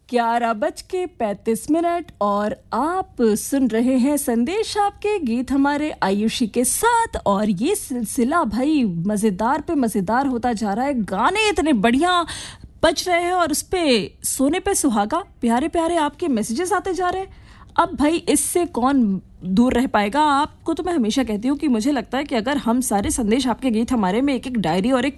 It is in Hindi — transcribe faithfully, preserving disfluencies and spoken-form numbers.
ग्यारह बज के पैंतीस मिनट और आप सुन रहे हैं संदेश आपके गीत हमारे आयुषी के साथ। और ये सिलसिला भाई मज़ेदार पे मज़ेदार होता जा रहा है। गाने इतने बढ़िया बज रहे हैं और उस पे सोने पे सुहागा प्यारे प्यारे आपके मैसेजेस आते जा रहे हैं। अब भाई इससे कौन दूर रह पाएगा। आपको तो मैं हमेशा कहती हूँ कि मुझे लगता है कि अगर हम सारे संदेश आपके गीत हमारे में एक एक डायरी और एक